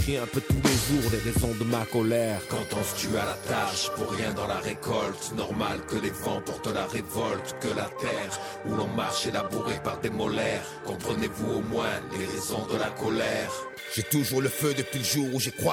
j'écris un peu tous les jours les raisons de ma colère. Quand on se tue à la tâche, pour rien dans la récolte. Normal que les vents portent la révolte. Que la terre où l'on marche est labourée par des molaires. Comprenez-vous au moins les raisons de la colère? J'ai toujours le feu depuis le jour où j'ai croisé